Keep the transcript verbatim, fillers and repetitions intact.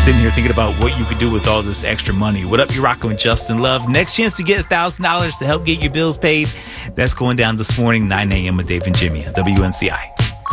Sitting here thinking about what you could do with all this extra money. What up, you're rocking with Justin Love. Next chance to get one thousand dollars to help get your bills paid. That's going down this morning, nine a.m. with Dave and Jimmy on W N C I.